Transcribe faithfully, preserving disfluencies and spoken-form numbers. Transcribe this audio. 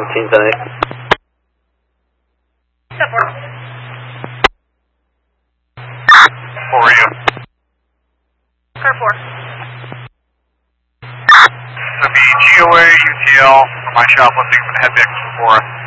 fifteen seven eight. Step four. Four are you? Car four. So be G O A, U T L, for my shop, lifting from the head back to four.